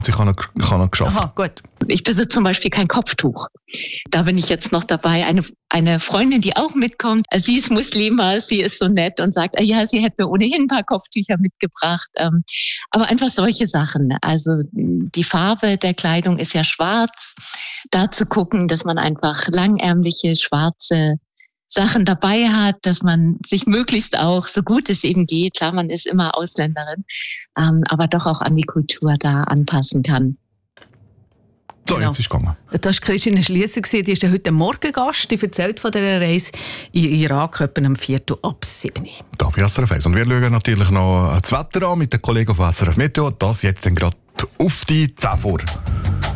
Ich habe noch geschafft. Aha, gut. Ich besitze zum Beispiel kein Kopftuch. Da bin ich jetzt noch dabei. Eine Freundin, die auch mitkommt, sie ist Muslima, sie ist so nett und sagt, ja, sie hätte mir ohnehin ein paar Kopftücher mitgebracht. Aber einfach solche Sachen. Also die Farbe der Kleidung ist ja schwarz. Da zu gucken, dass man einfach langärmliche, schwarze Sachen dabei hat, dass man sich möglichst auch, so gut es eben geht, klar, man ist immer Ausländerin, aber doch auch an die Kultur da anpassen kann. So, Genau. jetzt ist es gegangen. Das war Christine Schliesser, die ist heute Morgen Gast, die erzählt von dieser Reise in Irak, etwa um 6:45. Da bei SRF 1. Und wir schauen natürlich noch das Wetter an mit den Kollegen von SRF Meteo. Das jetzt dann gerade auf die 10 vor.